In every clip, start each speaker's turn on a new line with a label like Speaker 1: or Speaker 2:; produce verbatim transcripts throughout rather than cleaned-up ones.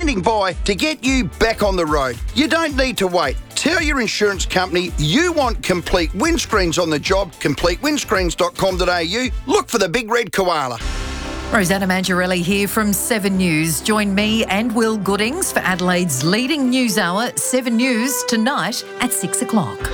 Speaker 1: standing by to get you back on the road. You don't need to wait. Tell your insurance company you want Complete Windscreens on the job. complete windscreens dot com dot a u. Look for the big red koala.
Speaker 2: Rosanna Mangiarelli here from Seven News. Join me and Will Goodings for Adelaide's leading news hour, Seven News, tonight at six o'clock.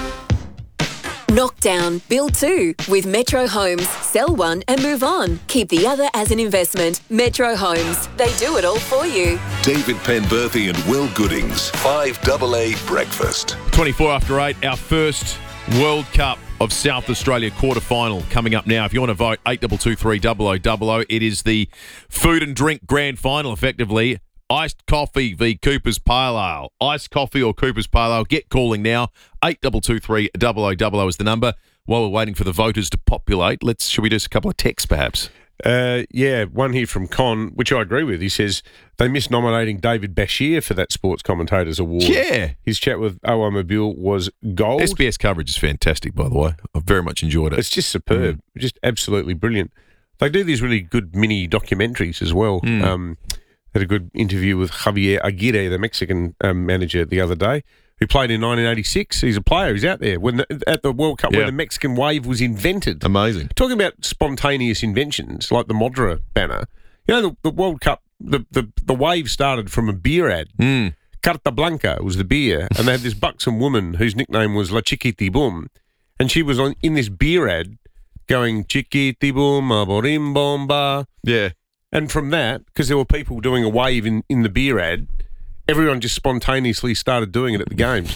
Speaker 3: Knockdown, build two with Metro Homes. Sell one and move on. Keep the other as an investment. Metro Homes. They do it all for you.
Speaker 4: David Penberthy and Will Goodings. five A A Breakfast.
Speaker 5: twenty-four after eight, our first World Cup of South Australia quarter-final coming up now. If you want to vote, eight two two three double oh double oh. It is the food and drink grand final, effectively. Iced coffee v Cooper's Pale Ale. Iced coffee or Cooper's Pale Ale. Get calling now. eight two two three double oh double oh is the number. While we're waiting for the voters to populate, let's should we do a couple of texts, perhaps?
Speaker 6: Uh, yeah, one here from Con, which I agree with. He says they missed nominating David Bashir for that Sports Commentators Award.
Speaker 5: Yeah.
Speaker 6: His chat with O R Mobile was gold.
Speaker 5: S B S coverage is fantastic, by the way. I've very much enjoyed it.
Speaker 6: It's just superb. Mm. Just absolutely brilliant. They do these really good mini documentaries as well.
Speaker 5: Mm.
Speaker 6: Um, had a good interview with Javier Aguirre, the Mexican um, manager, the other day, who played in nineteen eighty-six. He's a player. He's out there when the, at the World Cup
Speaker 5: yeah.
Speaker 6: when the Mexican wave was invented.
Speaker 5: Amazing.
Speaker 6: Talking about spontaneous inventions like the Modra banner. You know, the, the World Cup, the, the, the wave started from a beer ad.
Speaker 5: Mm.
Speaker 6: Carta Blanca was the beer, and they had this buxom woman whose nickname was La Chiquitibum, and she was on in this beer ad going Chiquitibum, aborim bomba.
Speaker 5: Yeah.
Speaker 6: And from that, because there were people doing a wave in, in the beer ad, everyone just spontaneously started doing it at the games.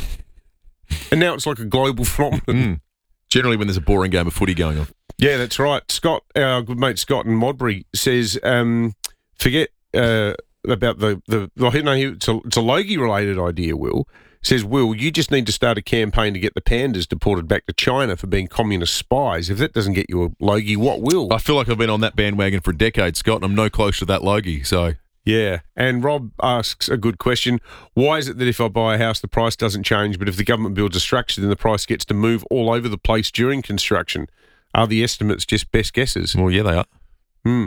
Speaker 6: And now it's like a global phenomenon.
Speaker 5: Mm. Generally when there's a boring game of footy going on.
Speaker 6: Yeah, that's right. Scott, our good mate Scott in Modbury says, um, forget uh, about the, the, the no, it's a, it's a Logie-related idea, Will. Says, Will, you just need to start a campaign to get the pandas deported back to China for being communist spies. If that doesn't get you a Logie, what will?
Speaker 5: I feel like I've been on that bandwagon for a decade, Scott, and I'm no closer to that Logie, so...
Speaker 6: Yeah, and Rob asks a good question. Why is it that if I buy a house, the price doesn't change, but if the government builds a structure, then the price gets to move all over the place during construction? Are the estimates just best guesses?
Speaker 5: Well, yeah, they are.
Speaker 6: Hmm.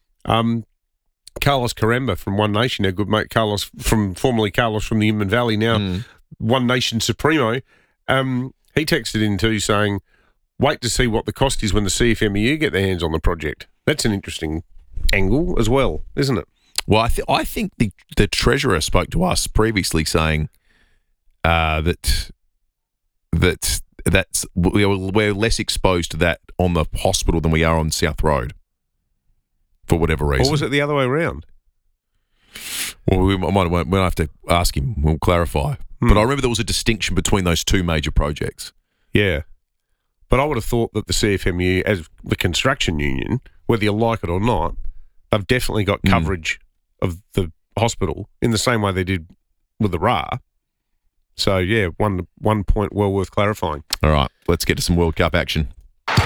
Speaker 6: Um, Carlos Caramba from One Nation, our good mate Carlos, from formerly Carlos from the Inman Valley, now mm. One Nation Supremo, um, he texted in too saying, wait to see what the cost is when the C F M E U get their hands on the project. That's an interesting angle as well, isn't it?
Speaker 5: Well, I, th- I think the, the Treasurer spoke to us previously saying uh, that that that's we're, we're less exposed to that on the hospital than we are on South Road, for whatever reason.
Speaker 6: Or was it the other way around?
Speaker 5: Well, we might we'll have to ask him. We'll clarify. Hmm. But I remember there was a distinction between those two major projects.
Speaker 6: Yeah. But I would have thought that the C F M U, as the construction union, whether you like it or not, they've definitely got coverage mm. of the hospital in the same way they did with the R A R. So, yeah, one one point well worth clarifying.
Speaker 5: All right, let's get to some World Cup action.
Speaker 4: five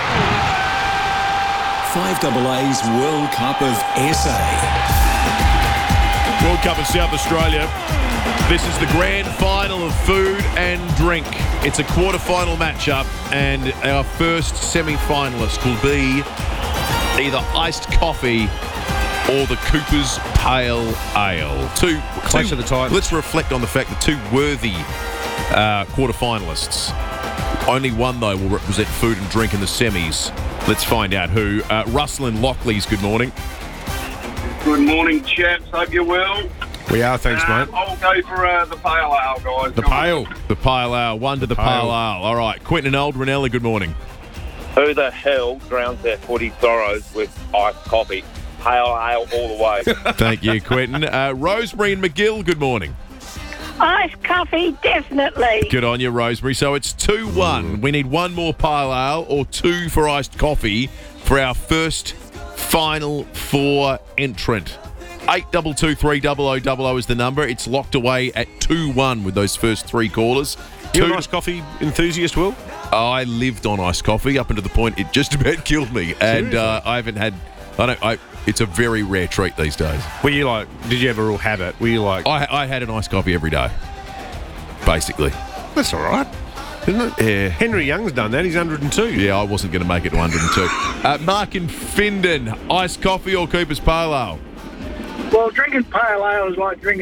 Speaker 4: A A's World Cup of S A.
Speaker 5: World Cup of South Australia. This is the grand final of food and drink. It's a quarter-final matchup, and our first semi-finalist will be either iced coffee or the Cooper's Pale Ale. Two,
Speaker 6: Clash
Speaker 5: two,
Speaker 6: of the Titans.
Speaker 5: Let's reflect on the fact that two worthy uh, quarter-finalists. Only one, though, will represent food and drink in the semis. Let's find out who. Uh, Russell and Lockleys, good morning.
Speaker 7: Good morning, chaps. Hope you're well.
Speaker 6: We are, thanks,
Speaker 7: uh,
Speaker 6: mate.
Speaker 7: I'll go for uh, the Pale Ale, guys.
Speaker 6: The Pale.
Speaker 5: The Pale Ale. One to the Pale, Pale Ale. All right. Quentin and Aldrinelli, good morning.
Speaker 8: Who the hell drowns their footy sorrows with iced coffee? Pale Ale all the way.
Speaker 5: Thank you, Quentin. Uh, Rosemary and McGill, good morning.
Speaker 9: Iced coffee, definitely.
Speaker 5: Good on you, Rosemary. So it's two one. We need one more Pale Ale or two for iced coffee for our first Final Four entrant. eight two two three double oh double oh is the number. It's locked away at two one with those first three callers.
Speaker 6: You're an iced coffee enthusiast, Will?
Speaker 5: I lived on iced coffee up until the point it just about killed me. And uh, I haven't had... I don't... I, it's a very rare treat these days.
Speaker 6: Were you like... Did you have a real habit? Were you like...
Speaker 5: I, I had an iced coffee every day, basically.
Speaker 6: That's all right, isn't it?
Speaker 5: Yeah.
Speaker 6: Henry Young's done that. He's one hundred two.
Speaker 5: Yeah, I wasn't going to make it to one hundred two. uh, Mark and Findon, iced coffee or Cooper's Pale Ale?
Speaker 9: Well, drinking Pale Ale is like drinking